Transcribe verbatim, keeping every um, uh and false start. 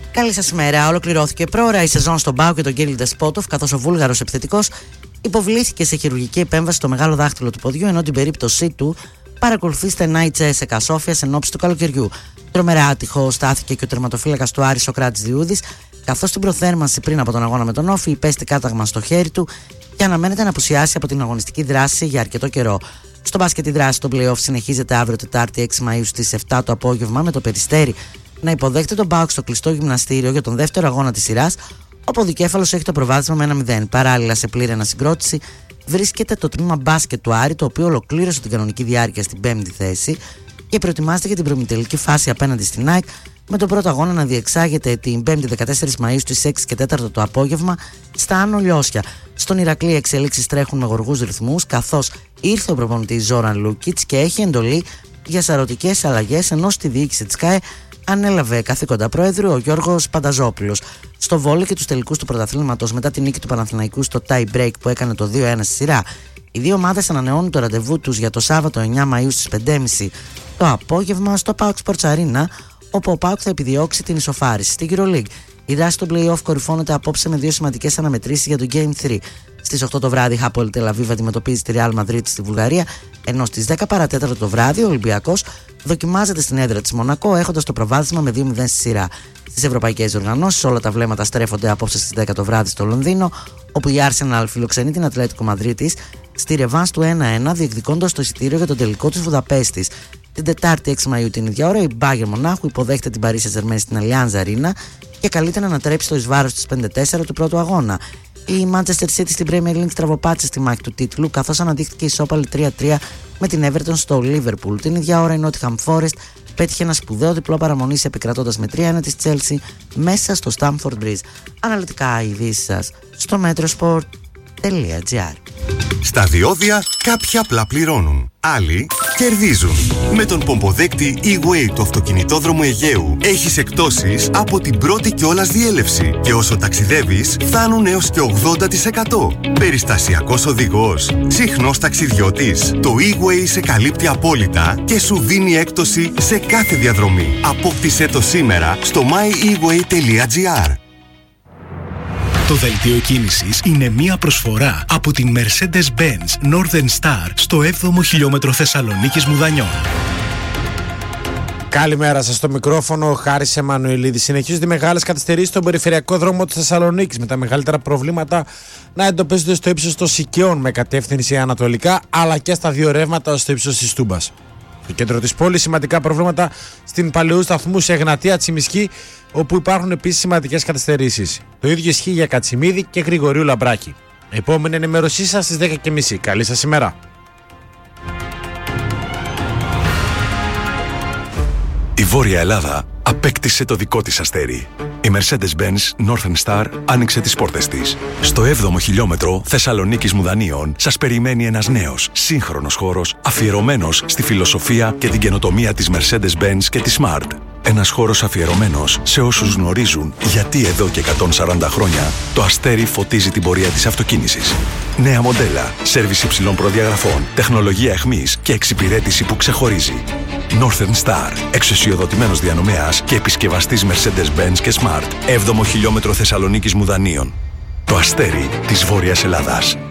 Καλή σας ημέρα. Ολοκληρώθηκε πρόωρα η σεζόν στον ΠΑΟΚ και τον Κίριλ Ντεσπότοφ, καθώς ο Βούλγαρος επιθετικός υποβλήθηκε σε χειρουργική επέμβαση στο μεγάλο δάχτυλο του ποδιού, ενώ την περίπτωσή του παρακολουθεί στενά η Τσέσεκα Σόφιας εν ώψη του καλοκαιριού. Τρομερά άτυχο στάθηκε και ο τερματοφύλακας του Άρη Σοκράτης Διούδης, καθώς στην προθέρμανση πριν από τον αγώνα με τον Όφη υπέστη κάταγμα στο χέρι του και αναμένεται να απουσιάσει από την αγωνιστική δράση για αρκετό καιρό. Στο μπάσκετ η δράση των play-off συνεχίζεται αύριο Τετάρτη έξι Μαΐου στις επτά το απόγευμα, με το Περιστέρι να υποδέχεται τον ΠΑΟΚ στο κλειστό γυμναστήριο για τον δεύτερο αγώνα της σειράς, όπου ο Δικέφαλος έχει το προβάδισμα με ένα μηδέν. Παράλληλα, σε πλήρη ανασυγκρότηση βρίσκεται το τμήμα μπάσκετ του Άρη, το οποίο ολοκλήρωσε την κανονική διάρκεια στην πέμπτη θέση και προετοιμάζεται για την προμητελική φάση απέναντι στην ΑΕΚ, με τον πρώτο αγώνα να διεξάγεται την πέμπτη δεκατέσσερις Μαΐου στις έξι και τέταρτο το απόγευμα στα Άνω Λιώσια. Στον Ηρακλή οι εξελίξεις τρέχουν με γοργούς ρυθμούς, καθώς ήρθε ο προπονητής Ζόραν Λούκιτς και έχει εντολή για σαρωτικές αλλαγές, ενώ στη διοίκηση της ΚΑΕ ανέλαβε καθήκοντα πρόεδρου ο Γιώργος Πανταζόπουλος. Στο βόλεϊ και τους τελικούς του πρωταθλήματος, μετά την νίκη του Παναθηναϊκού στο tie break που έκανε το δύο ένα στη σειρά, οι δύο ομάδες ανανεώνουν το ραντεβού τους για το Σάββατο εννιά Μαΐου στις πέντε και μισή το απόγευμα στο ΠΑΟΚ Sports Arena, όπου ο ΠΑΟΚ θα επιδιώξει την ισοφάριση. Στη EuroLeague, η δράση των play-off κορυφώνεται απόψε με δύο σημαντικές αναμετρήσεις για το Game τρία. Στις οκτώ το βράδυ η Hapoel Tel Aviv αντιμετωπίζει τη Real Madrid στη Βουλγαρία, ενώ στις δέκα παρά τέταρτο το βράδυ ο Ολυμπιακός δοκιμάζεται στην έδρα της Μονακό, έχοντας το προβάδισμα με δύο μηδέν στη σειρά. Στις ευρωπαϊκές οργανώσεις όλα τα βλέμματα στρέφονται απόψε στις δέκα το βράδυ στο Λονδίνο, όπου η Arsenal φιλοξενεί την Ατλέτικο Μαδρίτης στη ρεβάνς του ένα ένα, διεκδικώντας το εισιτήριο για τον τελικό της Βουδαπέστης. Την Τετάρτη έξι Μαΐου την ίδια ώρα η Bayern Μονάχου υποδέχεται την Paris Saint-Germain στην Allianz Arena και καλείται να ανατρέψει το εις βάρος της πέντε τέσσερα του πρώτου αγώνα. Η Manchester City στην Premier League στραβοπάτησε στη μάχη του τίτλου, καθώς αναδείχθηκε ισόπαλη τρία τρία με την Everton στο Liverpool. Την ίδια ώρα η Nottingham Forest πέτυχε ένα σπουδαίο διπλό παραμονής επικρατώντας με τρία ένα της Chelsea μέσα στο Stamford Bridge. Αναλυτικά οι ειδήσεις σας στο metrosport τελεία gr. Στα διόδια κάποιοι απλά πληρώνουν, άλλοι κερδίζουν. Με τον πομποδέκτη E-Way του αυτοκινητόδρομου Αιγαίου έχεις εκπτώσεις από την πρώτη κιόλας διέλευση και όσο ταξιδεύεις φτάνουν έως και ογδόντα τοις εκατό. Περιστασιακός οδηγός, συχνός ταξιδιώτης. Το E-Way σε καλύπτει απόλυτα και σου δίνει έκπτωση σε κάθε διαδρομή. Απόκτησέ το σήμερα στο my e way τελεία gr. Το δελτίο κίνησης είναι μία προσφορά από την Mercedes-Benz Northern Star στο έβδομο χιλιόμετρο Θεσσαλονίκης Μουδανιών. Καλημέρα σας, στο μικρόφωνο Χάρης Εμμανουηλίδης. Συνεχίζονται οι μεγάλες καθυστερήσεις στον περιφερειακό δρόμο της Θεσσαλονίκης, με τα μεγαλύτερα προβλήματα να εντοπίζονται στο ύψος των Σικαιών με κατεύθυνση ανατολικά, αλλά και στα δύο ρεύματα στο ύψος της Τούμπας. Στο κέντρο της πόλης σημαντικά προβλήματα στην Παλαιού Σταθμού, σε Εγνατία, Τσιμισκή, όπου υπάρχουν επίσης σημαντικές καθυστερήσεις. Το ίδιο ισχύει για Κατσιμίδη και Γρηγορίου Λαμπράκη. Επόμενη ενημέρωσή σας στις δέκα και μισή. Καλή σας ημέρα. Η Βόρεια Ελλάδα απέκτησε το δικό της αστέρι. Η Mercedes-Benz Northern Star άνοιξε τις πόρτες της. Στο έβδομο χιλιόμετρο Θεσσαλονίκης Μουδανίων σας περιμένει ένας νέος, σύγχρονος χώρος αφιερωμένος στη φιλοσοφία και την καινοτομία της Mercedes-Benz και της Smart. Ένας χώρος αφιερωμένος σε όσους γνωρίζουν γιατί εδώ και εκατόν σαράντα χρόνια το αστέρι φωτίζει την πορεία της αυτοκίνησης. Νέα μοντέλα, σέρβις υψηλών προδιαγραφών, τεχνολογία εχμής και εξυπηρέτηση που ξεχωρίζει. Northern Star, εξουσιοδοτημένος διανομέας και επισκευαστής Mercedes-Benz και Smart. έβδομο χιλιόμετρο Θεσσαλονίκης Μουδανίων. Το αστέρι της Βόρειας Ελλάδας.